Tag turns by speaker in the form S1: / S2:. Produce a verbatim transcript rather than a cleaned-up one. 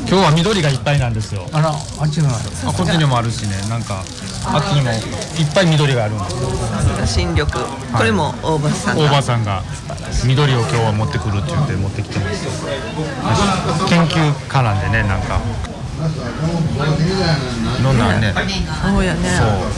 S1: 今日は緑がいっぱいなんですよ。
S2: あら、あっちにもある。
S1: あ、こっちにもあるしね、なんかあっちにもいっぱい緑があるんですよ。
S3: さすが新緑、これも大場さんが
S1: 大場さんが緑を今日は持ってくるって言って持ってきてます。研究家なんでね、なんかいろんなね、
S3: そうやね。